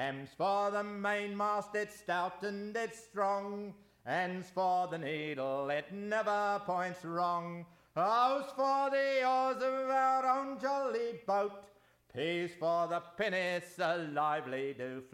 M's for the mainmast, it's stout and it's strong. N's for the needle, it never points wrong. O's for the oars of our own jolly boat. P's for the pinnace, a lively do float.